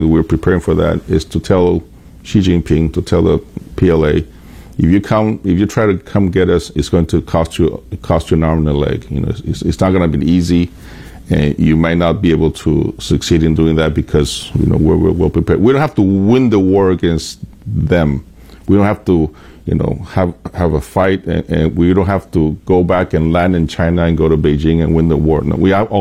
We're preparing for that, is to tell Xi Jinping, to tell the PLA, if you try to come get us, it's going to cost you an arm and a leg. It's not going to be easy, and you might not be able to succeed in doing that because we're well prepared. We don't have to win the war against them. We don't have to have a fight, and we don't have to go back and land in China and go to Beijing and win the war. No, we have